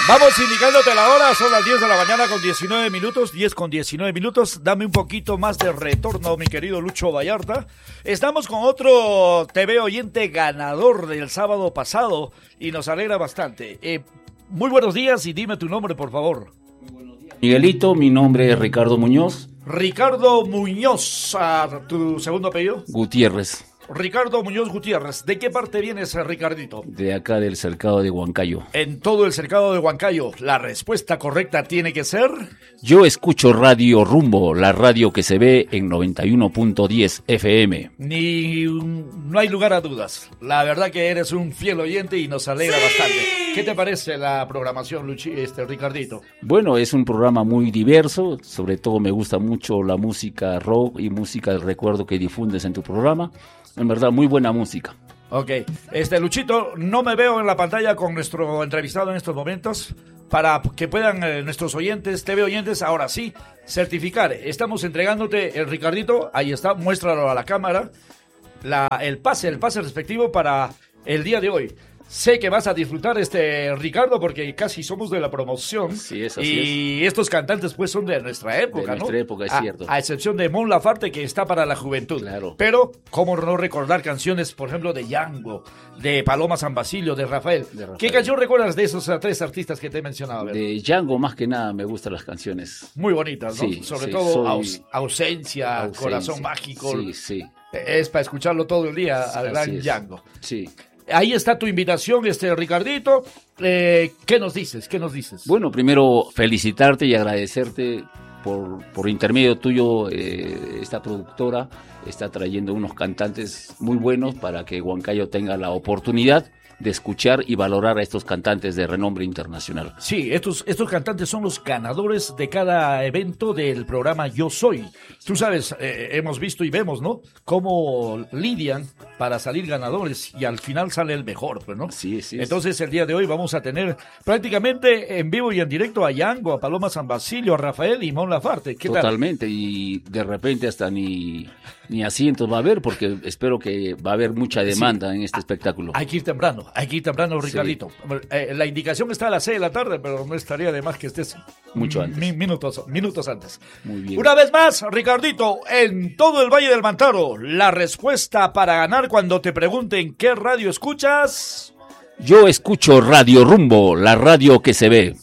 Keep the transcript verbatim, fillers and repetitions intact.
Vamos indicándote la hora, son las diez de la mañana con diecinueve minutos, diez con diecinueve minutos. Dame un poquito más de retorno, mi querido Lucho Vallarta. Estamos con otro T V oyente ganador del sábado pasado y nos alegra bastante. Eh, muy buenos días y dime tu nombre, por favor. Muy buenos días, Miguelito. Mi nombre es Ricardo Muñoz. Ricardo Muñoz, ¿tu segundo apellido? Gutiérrez. Ricardo Muñoz Gutiérrez. ¿De qué parte vienes, Ricardito? De acá del cercado de Huancayo. En todo el cercado de Huancayo, la respuesta correcta tiene que ser... Yo escucho Radio Rumbo, la radio que se ve en noventa y uno punto diez F M. Ni... no hay lugar a dudas. La verdad que eres un fiel oyente y nos alegra ¡sí! Bastante. ¿Qué te parece la programación, Luchi, este, Ricardito? Bueno, es un programa muy diverso. Sobre todo me gusta mucho la música rock y música del recuerdo que difundes en tu programa. En verdad, muy buena música. Ok. Este, Luchito, no me veo en la pantalla con nuestro entrevistado en estos momentos para que puedan eh, nuestros oyentes, T V oyentes, ahora sí, certificar. Estamos entregándote el Ricardito, ahí está, muéstralo a la cámara, la, el pase, el pase respectivo para el día de hoy. Sé que vas a disfrutar, este Ricardo, porque casi somos de la promoción. Sí, es así. Y es. Estos cantantes, pues, son de nuestra época, ¿no? De nuestra ¿no? época, es a, cierto. A excepción de Mon Laferte, que está para la juventud. Claro. Pero, ¿cómo no recordar canciones, por ejemplo, de Django, de Paloma San Basilio, de Rafael? de Rafael? ¿Qué canción recuerdas de esos uh, tres artistas que te he mencionado? De Django, más que nada, me gustan las canciones. Muy bonitas, ¿no? Sí, Sobre sí, todo soy... aus, ausencia, ausencia, Corazón Mágico. Sí, sí. Es para escucharlo todo el día al gran Django. Sí. Ahí está tu invitación, este Ricardito. Eh, ¿Qué nos dices? ¿Qué nos dices? Bueno, primero felicitarte y agradecerte por, por intermedio tuyo. Eh, esta productora está trayendo unos cantantes muy buenos para que Huancayo tenga la oportunidad de escuchar y valorar a estos cantantes de renombre internacional. Sí, estos, estos cantantes son los ganadores de cada evento del programa Yo Soy. Tú sabes, eh, hemos visto y vemos, ¿no? Cómo lidian para salir ganadores y al final sale el mejor, pues, ¿no? Sí, sí. Entonces el día de hoy vamos a tener prácticamente en vivo y en directo a Django, a Paloma San Basilio, a Rafael y Mon Laferte. ¿Qué Totalmente, tal? Y de repente hasta ni... ni asientos va a haber, porque espero que va a haber mucha demanda sí. en este espectáculo. Hay que ir temprano, hay que ir temprano, Ricardito. Sí. Eh, la indicación está a las seis de la tarde, pero no estaría de más que estés mucho antes. Mi, minutos, minutos antes. Muy bien. Una vez más, Ricardito, en todo el Valle del Mantaro, la respuesta para ganar cuando te pregunten qué radio escuchas. Yo escucho Radio Rumbo, la radio que se ve.